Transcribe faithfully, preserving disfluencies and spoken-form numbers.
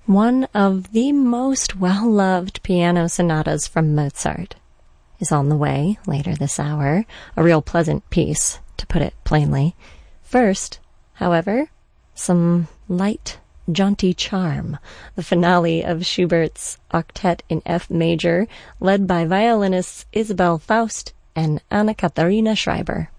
One of the most well-loved piano sonatas from Mozart is on the way later this hour, a real pleasant piece, to put it plainly. First, however, some light, jaunty charm, the finale of Schubert's Octet in F major, led by violinists Isabel Faust and Anna Katharina Schreiber.